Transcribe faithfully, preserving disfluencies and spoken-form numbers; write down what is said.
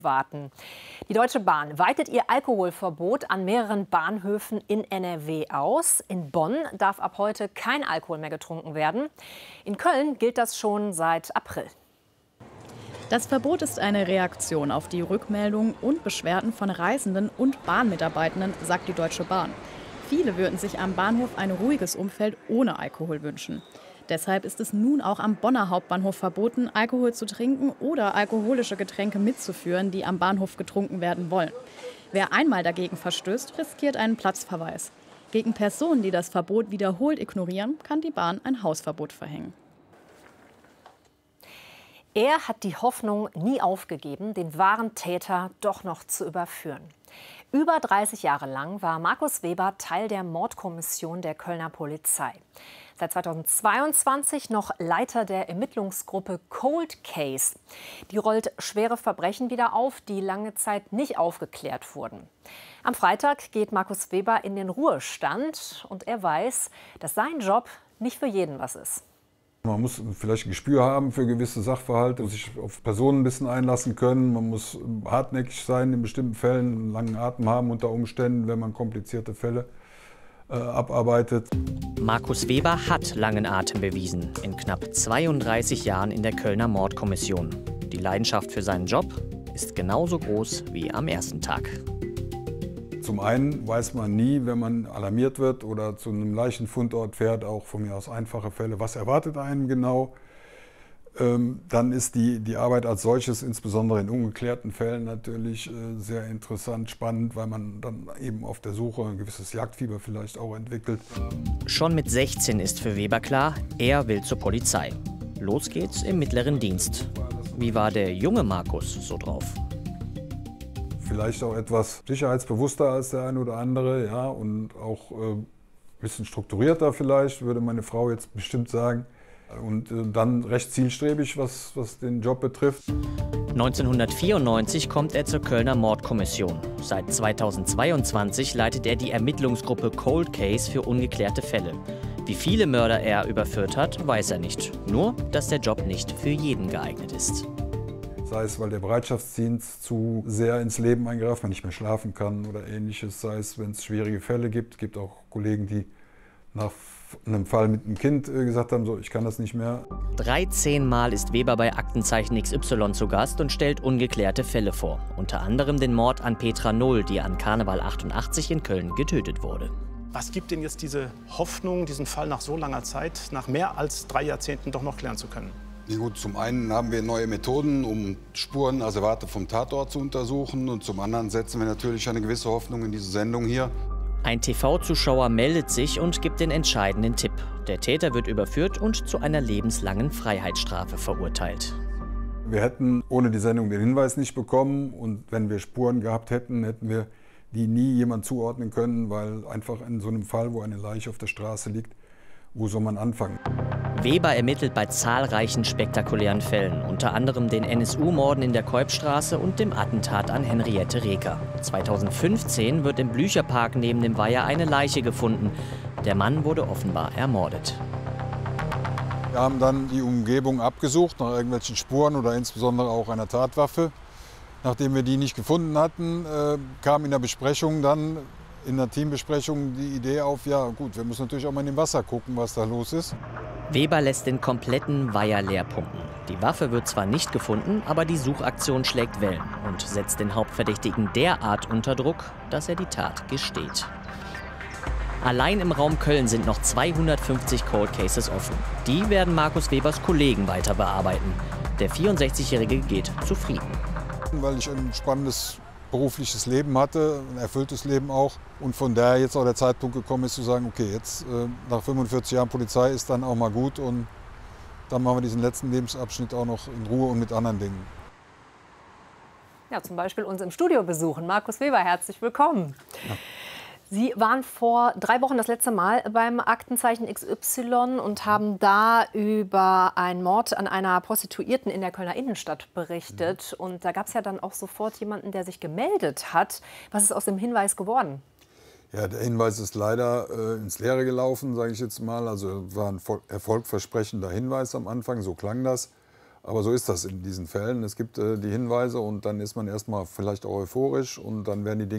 Warten. Die Deutsche Bahn weitet ihr Alkoholverbot an mehreren Bahnhöfen in N R W aus. In Bonn darf ab heute kein Alkohol mehr getrunken werden. In Köln gilt das schon seit April. Das Verbot ist eine Reaktion auf die Rückmeldungen und Beschwerden von Reisenden und Bahnmitarbeitenden, sagt die Deutsche Bahn. Viele würden sich am Bahnhof ein ruhiges Umfeld ohne Alkohol wünschen. Deshalb ist es nun auch am Bonner Hauptbahnhof verboten, Alkohol zu trinken oder alkoholische Getränke mitzuführen, die am Bahnhof getrunken werden wollen. Wer einmal dagegen verstößt, riskiert einen Platzverweis. Gegen Personen, die das Verbot wiederholt ignorieren, kann die Bahn ein Hausverbot verhängen. Er hat die Hoffnung nie aufgegeben, den wahren Täter doch noch zu überführen. Über dreißig Jahre lang war Markus Weber Teil der Mordkommission der Kölner Polizei. Seit zweitausendzweiundzwanzig noch Leiter der Ermittlungsgruppe Cold Case. Die rollt schwere Verbrechen wieder auf, die lange Zeit nicht aufgeklärt wurden. Am Freitag geht Markus Weber in den Ruhestand und er weiß, dass sein Job nicht für jeden was ist. Man muss vielleicht ein Gespür haben für gewisse Sachverhalte, sich auf Personen ein bisschen einlassen können. Man muss hartnäckig sein in bestimmten Fällen, einen langen Atem haben unter Umständen, wenn man komplizierte Fälle äh, abarbeitet. Markus Weber hat langen Atem bewiesen, in knapp zweiunddreißig Jahren in der Kölner Mordkommission. Die Leidenschaft für seinen Job ist genauso groß wie am ersten Tag. Zum einen weiß man nie, wenn man alarmiert wird oder zu einem Leichenfundort fährt, auch von mir aus einfache Fälle, was erwartet einen genau. Ähm, dann ist die, die Arbeit als solches, insbesondere in ungeklärten Fällen, natürlich äh, sehr interessant, spannend, weil man dann eben auf der Suche ein gewisses Jagdfieber vielleicht auch entwickelt. Schon mit sechzehn ist für Weber klar, er will zur Polizei. Los geht's im mittleren Dienst. Wie war der junge Markus so drauf? Vielleicht auch etwas sicherheitsbewusster als der eine oder andere, ja, und auch äh, ein bisschen strukturierter vielleicht, würde meine Frau jetzt bestimmt sagen. Und äh, dann recht zielstrebig, was, was den Job betrifft. neunzehnhundertvierundneunzig kommt er zur Kölner Mordkommission. Seit zweitausendzweiundzwanzig leitet er die Ermittlungsgruppe Cold Case für ungeklärte Fälle. Wie viele Mörder er überführt hat, weiß er nicht. Nur, dass der Job nicht für jeden geeignet ist. Sei es, weil der Bereitschaftsdienst zu sehr ins Leben eingreift, man nicht mehr schlafen kann oder Ähnliches. Sei es, wenn es schwierige Fälle gibt. Es gibt auch Kollegen, die nach einem Fall mit einem Kind gesagt haben, so, ich kann das nicht mehr. dreizehn Mal ist Weber bei Aktenzeichen X Y zu Gast und stellt ungeklärte Fälle vor. Unter anderem den Mord an Petra Null, die an Karneval achtundachtzig in Köln getötet wurde. Was gibt denn jetzt diese Hoffnung, diesen Fall nach so langer Zeit, nach mehr als drei Jahrzehnten doch noch klären zu können? Ja gut, zum einen haben wir neue Methoden, um Spuren, Asservate vom Tatort zu untersuchen. Und zum anderen setzen wir natürlich eine gewisse Hoffnung in diese Sendung hier. Ein T V-Zuschauer meldet sich und gibt den entscheidenden Tipp. Der Täter wird überführt und zu einer lebenslangen Freiheitsstrafe verurteilt. Wir hätten ohne die Sendung den Hinweis nicht bekommen. Und wenn wir Spuren gehabt hätten, hätten wir die nie jemand zuordnen können, weil einfach in so einem Fall, wo eine Leiche auf der Straße liegt, wo soll man anfangen? Weber ermittelt bei zahlreichen spektakulären Fällen, unter anderem den N S U-Morden in der Keupstraße und dem Attentat an Henriette Reker. zweitausendfünfzehn wird im Blücherpark neben dem Weiher eine Leiche gefunden. Der Mann wurde offenbar ermordet. Wir haben dann die Umgebung abgesucht nach irgendwelchen Spuren oder insbesondere auch einer Tatwaffe. Nachdem wir die nicht gefunden hatten, äh, kam in der Besprechung dann in der Teambesprechung die Idee auf, ja gut, wir müssen natürlich auch mal in dem Wasser gucken, was da los ist. Weber lässt den kompletten Weiher leer pumpen. Die Waffe wird zwar nicht gefunden, aber die Suchaktion schlägt Wellen und setzt den Hauptverdächtigen derart unter Druck, dass er die Tat gesteht. Allein im Raum Köln sind noch zweihundertfünfzig Cold Cases offen. Die werden Markus Webers Kollegen weiter bearbeiten. Der vierundsechzigjährige geht zufrieden. Weil ich ein spannendes berufliches Leben hatte, ein erfülltes Leben auch. Und von daher jetzt auch der Zeitpunkt gekommen ist zu sagen, okay, jetzt äh, nach fünfundvierzig Jahren Polizei ist dann auch mal gut und dann machen wir diesen letzten Lebensabschnitt auch noch in Ruhe und mit anderen Dingen. Ja, zum Beispiel uns im Studio besuchen. Markus Weber, herzlich willkommen. Ja. Sie waren vor drei Wochen das letzte Mal beim Aktenzeichen X Y und haben da über einen Mord an einer Prostituierten in der Kölner Innenstadt berichtet. Und da gab es ja dann auch sofort jemanden, der sich gemeldet hat. Was ist aus dem Hinweis geworden? Ja, der Hinweis ist leider äh, ins Leere gelaufen, sage ich jetzt mal. Also war ein erfolgversprechender Hinweis am Anfang, so klang das. Aber so ist das in diesen Fällen. Es gibt äh, die Hinweise und dann ist man erstmal vielleicht auch euphorisch und dann werden die Dinge